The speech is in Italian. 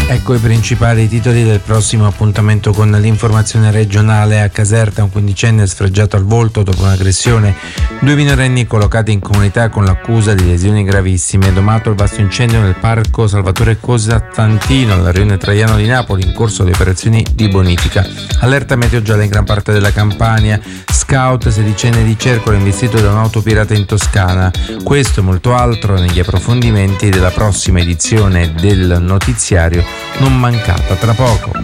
Ecco i principali titoli del prossimo appuntamento con l'informazione regionale. A Caserta un quindicenne sfregiato al volto dopo un'aggressione, 2 minorenni collocati in comunità con l'accusa di lesioni gravissime. Domato il vasto incendio nel parco Salvatore Cosentino al rione Traiano di Napoli, in corso le operazioni di bonifica. Allerta meteo gialla in gran parte della Campania. Scout sedicenne di Cercolo investito da un'auto pirata in Toscana. Questo e molto altro negli approfondimenti della prossima edizione del notiziario. Non mancata tra poco.